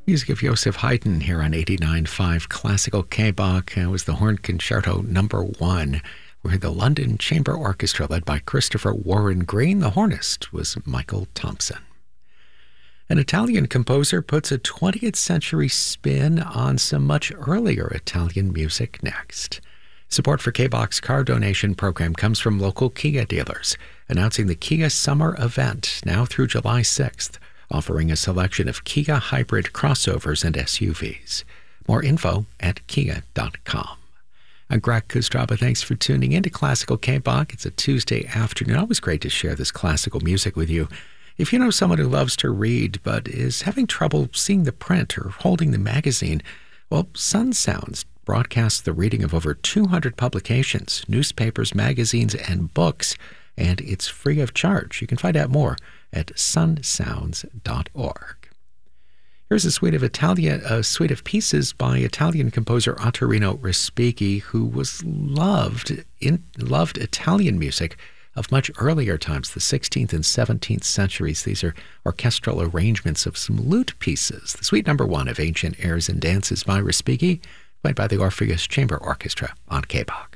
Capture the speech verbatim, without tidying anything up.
Music of Joseph Haydn here on eighty-nine point five Classical K-Bach. It was the Horn Concerto number one. We heard the London Chamber Orchestra led by Christopher Warren Green. The hornist was Michael Thompson. An Italian composer puts a twentieth century spin on some much earlier Italian music next. Support for K-Bach's car donation program comes from local Kia dealers, announcing the Kia Summer Event now through July sixth, offering a selection of Kia hybrid crossovers and S U Vs. More info at kia dot com. I'm Greg Kustraba. Thanks for tuning in to Classical K-Bach. It's a Tuesday afternoon. Always great to share this classical music with you. If you know someone who loves to read but is having trouble seeing the print or holding the magazine, well, Sun Sounds broadcasts the reading of over two hundred publications, newspapers, magazines, and books, and it's free of charge. You can find out more at sun sounds dot org. Here's a suite of Italian, a suite of pieces by Italian composer Ottorino Respighi, who was loved in loved Italian music of much earlier times, the sixteenth and seventeenth centuries. These are orchestral arrangements of some lute pieces. The suite number one of Ancient Airs and Dances by Respighi, played by the Orpheus Chamber Orchestra on K-Bach.